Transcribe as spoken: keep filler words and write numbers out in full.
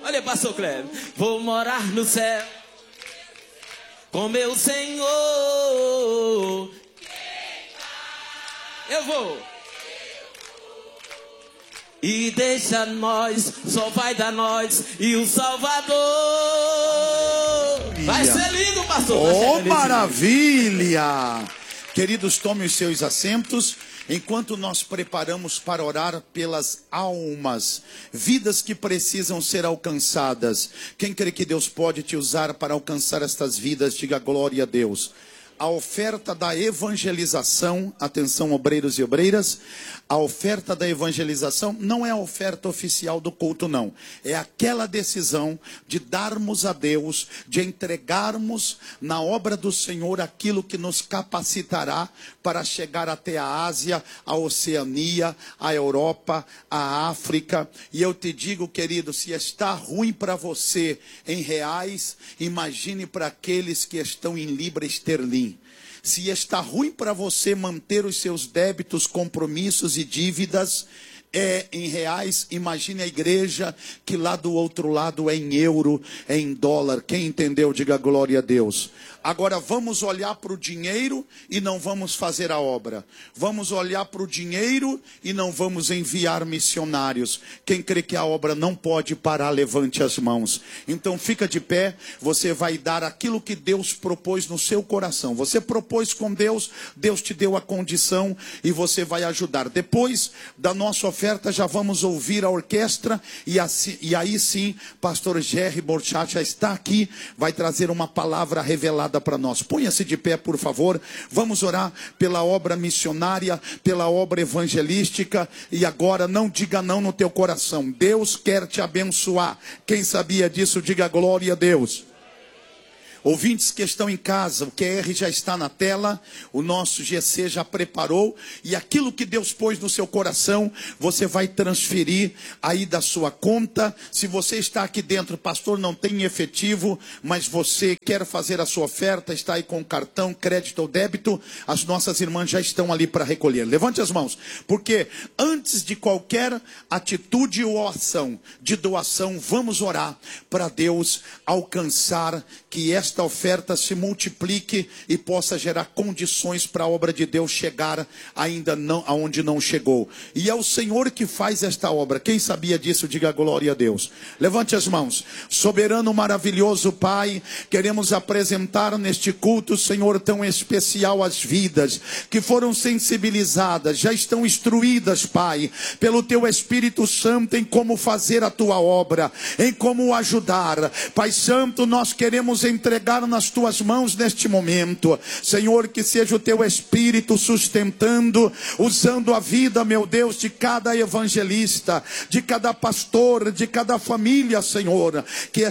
Olha, pastor Cleber. Vou morar no céu com meu Senhor. Eu vou. E deixa nós, só vai dar nós e o Salvador. Vai ser lindo, pastor. Oh, maravilha! Queridos, tomem os seus assentos. Enquanto nós preparamos para orar pelas almas, vidas que precisam ser alcançadas. Quem crê que Deus pode te usar para alcançar estas vidas, diga glória a Deus. A oferta da evangelização, atenção obreiros e obreiras, a oferta da evangelização não é a oferta oficial do culto, não. É aquela decisão de darmos a Deus, de entregarmos na obra do Senhor aquilo que nos capacitará para chegar até a Ásia, a Oceania, a Europa, a África. E eu te digo, querido, se está ruim para você em reais, imagine para aqueles que estão em libra esterlina. Se está ruim para você manter os seus débitos, compromissos e dívidas é em reais, imagine a igreja que lá do outro lado é em euro, é em dólar. Quem entendeu, diga glória a Deus. Agora vamos olhar para o dinheiro e não vamos fazer a obra. Vamos olhar para o dinheiro e não vamos enviar missionários. Quem crê que a obra não pode parar, levante as mãos. Então fica de pé, você vai dar aquilo que Deus propôs no seu coração. Você propôs com Deus, Deus te deu a condição e você vai ajudar. Depois da nossa oferta já vamos ouvir a orquestra e, assim, e aí sim, pastor Jerry Borchat já está aqui, vai trazer uma palavra revelada para nós. Ponha-se de pé, por favor. Vamos orar pela obra missionária, pela obra evangelística. E agora não diga não no teu coração. Deus quer te abençoar. Quem sabia disso, diga glória a Deus. Ouvintes que estão em casa, o Q R já está na tela, o nosso G C já preparou, e aquilo que Deus pôs no seu coração, você vai transferir aí da sua conta. Se você está aqui dentro, pastor, não tem efetivo, mas você quer fazer a sua oferta, está aí com cartão, crédito ou débito, as nossas irmãs já estão ali para recolher. Levante as mãos, porque antes de qualquer atitude ou ação de doação, vamos orar para Deus alcançar que esta esta oferta se multiplique e possa gerar condições para a obra de Deus chegar ainda não aonde não chegou. E é o Senhor que faz esta obra. Quem sabia disso, diga glória a Deus. Levante as mãos. Soberano, maravilhoso Pai, queremos apresentar neste culto, Senhor, tão especial as vidas que foram sensibilizadas, já estão instruídas, Pai, pelo Teu Espírito Santo em como fazer a Tua obra, em como ajudar. Pai Santo, nós queremos entregar nas Tuas mãos neste momento, Senhor, que seja o Teu Espírito sustentando, usando a vida, meu Deus, de cada evangelista, de cada pastor, de cada família, Senhor, que